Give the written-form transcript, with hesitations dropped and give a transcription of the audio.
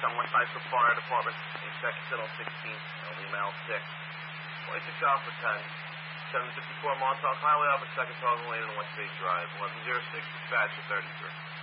on West Islip Fire Department. In Second Tunnel 16, email 6. Place a shop for 10. 754 Montauk Highway, off of Second Tunnel Lane and West Bay Drive. 1106, dispatch of 33.